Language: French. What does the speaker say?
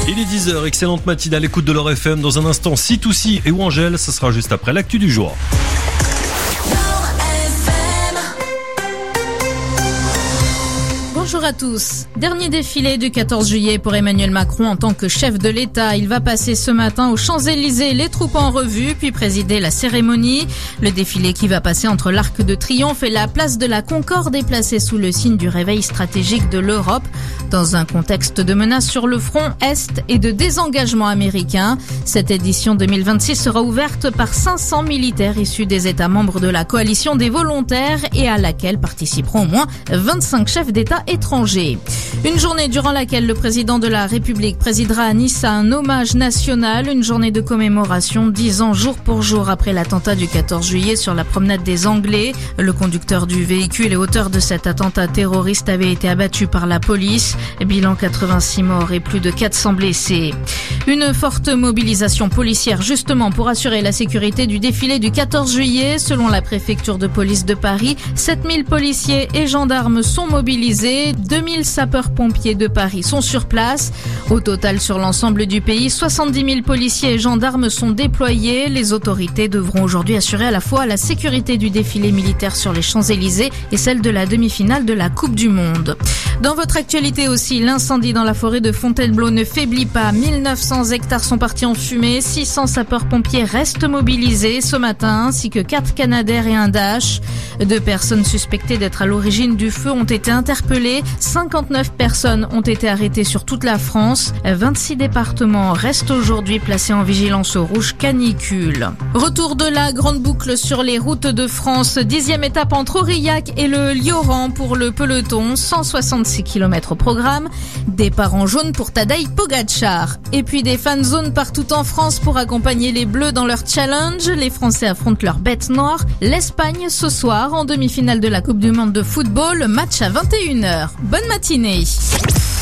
Il est 10h, excellente matinée à l'écoute de l'Or FM. Dans un instant, C2C et ou Angèle, ce sera juste après l'actu du jour. Bonjour à tous. Dernier défilé du 14 juillet pour Emmanuel Macron en tant que chef de l'État. Il va passer ce matin aux Champs-Élysées les troupes en revue, puis présider la cérémonie. Le défilé qui va passer entre l'Arc de Triomphe et la place de la Concorde est placé sous le signe du réveil stratégique de l'Europe, dans un contexte de menace sur le front Est et de désengagement américain. Cette édition 2026 sera ouverte par 500 militaires issus des États membres de la coalition des volontaires et à laquelle participeront au moins 25 chefs d'État étrangers. Une journée durant laquelle le président de la République présidera à Nice un hommage national, une journée de commémoration 10 ans jour pour jour après l'attentat du 14 juillet sur la promenade des Anglais. Le conducteur du véhicule et auteur de cet attentat terroriste avait été abattu par la police. Bilan 86 morts et plus de 400 blessés. Une forte mobilisation policière justement pour assurer la sécurité du défilé du 14 juillet. Selon la préfecture de police de Paris, 7000 policiers et gendarmes sont mobilisés. 2000 sapeurs-pompiers de Paris sont sur place. Au total, sur l'ensemble du pays, 70 000 policiers et gendarmes sont déployés. Les autorités devront aujourd'hui assurer à la fois la sécurité du défilé militaire sur les Champs-Élysées et celle de la demi-finale de la Coupe du Monde. Dans votre actualité aussi, l'incendie dans la forêt de Fontainebleau ne faiblit pas. 1900 hectares sont partis en fumée. 600 sapeurs-pompiers restent mobilisés ce matin, ainsi que 4 Canadair et un Dash. 2 personnes suspectées d'être à l'origine du feu ont été interpellées. 59 personnes ont été arrêtées sur toute la France. 26 départements restent aujourd'hui placés en vigilance rouge canicule. Retour de la grande boucle sur les routes de France. 10e étape entre Aurillac et le Lioran pour le peloton. 166 km au programme. Départ en jaune pour Tadej Pogacar. Et puis des fan zones partout en France pour accompagner les Bleus dans leur challenge. Les Français affrontent leur bête noire. L'Espagne ce soir en demi-finale de la Coupe du Monde de football. Match à 21h. Bonne matinée.